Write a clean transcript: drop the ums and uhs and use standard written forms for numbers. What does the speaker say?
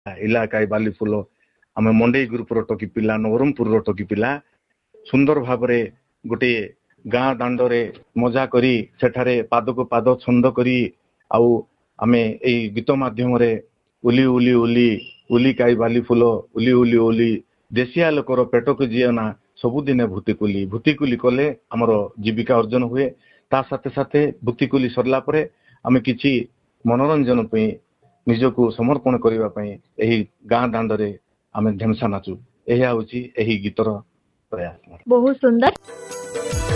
इलाकाई बाली full आम मंडई group टोकी पिला नवरंगपुर टोकी पिला सुंदर भाव गोटे गाँ दांडे मजा करी सेठारे पाद को पाद छंद करी आमे एई गीत माध्यम उली उली उली उली काई बाली फुल उली उली उली देशिया लोकर पेट को जीना सबुदिने भूतिकुली कले आमर जीविका अर्जन हुए ता साथे साथे भूतिकुली सरला परे आमे किछि मनोरंजन पे निजको समर्पण करिवा पई एही गाँ दांडरे आमे ढेमसा नाचू एही आउची एही गीतर प्रयास। बहुत सुंदर।